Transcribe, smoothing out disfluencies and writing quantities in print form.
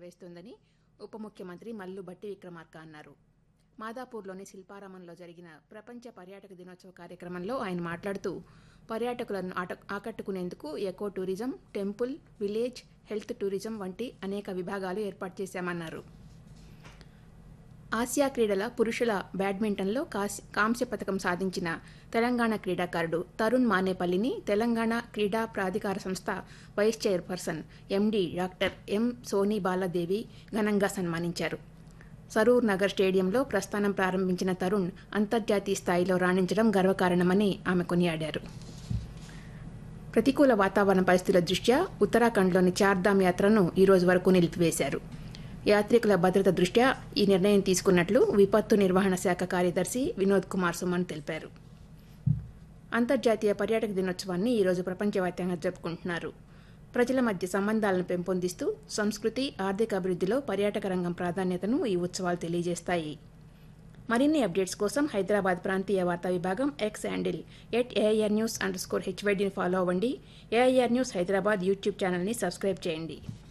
చేస్తోందని ఉప ముఖ్యమంత్రి మల్లు భట్టి విక్రమార్క అన్నారు. మాదాపూర్లోని శిల్పారామంలో జరిగిన ప్రపంచ పర్యాటక దినోత్సవ కార్యక్రమంలో ఆయన మాట్లాడుతూ పర్యాటకులను ఆకట్టుకునేందుకు eco tourism, temple, village, health tourism వంటి అనేక విభాగాలు ఏర్పాటు చేశామన్నారు. ఆసియా క్రీడల పురుషుల బ్యాడ్మింటన్లో కాంస్య పథకం సాధించిన తెలంగాణ క్రీడాకారుడు తరుణ్ మానేపల్లిని తెలంగాణ క్రీడా ప్రాధికార సంస్థ vice chairperson MD doctor M Sony Baladevi ఘనంగా సన్మానించారు. సరూర్ నగర్ స్టేడియంలో ప్రస్థానం ప్రారంభించిన తరుణ్ అంతర్జాతీయ స్థాయిలో రాణించడం గర్వకారణమని ఆమె కొనియాడారు. ప్రతికూల వాతావరణ పరిస్థితుల దృష్ట్యా ఉత్తరాఖండ్లోని చార్ధామ్ యాత్రను ఈ రోజు వరకు నిలిపివేశారు. యాత్రికుల భద్రత దృష్ట్యా ఈ నిర్ణయం తీసుకున్నట్లు విపత్తు నిర్వహణ శాఖ కార్యదర్శి వినోద్ కుమార్ సుమన్ తెలిపారు. అంతర్జాతీయ పర్యాటక దినోత్సవాన్ని ఈరోజు ప్రపంచవ్యాప్తంగా జరుపుకుంటున్నారు. ప్రజల మధ్య సంబంధాలను పెంపొందిస్తూ సంస్కృతి, ఆర్థిక అభివృద్ధిలో పర్యాటక రంగం ప్రాధాన్యతను ఈ ఉత్సవాలు తెలియజేస్తాయి. మరిన్ని అప్డేట్స్ కోసం హైదరాబాద్ ప్రాంతీయ వార్తా విభాగం ఎక్స్ హ్యాండిల్ @AIRnews_HYDని ఫాలో అవ్వండి. AIR న్యూస్ హైదరాబాద్ యూట్యూబ్ ఛానల్ని సబ్స్క్రైబ్ చేయండి.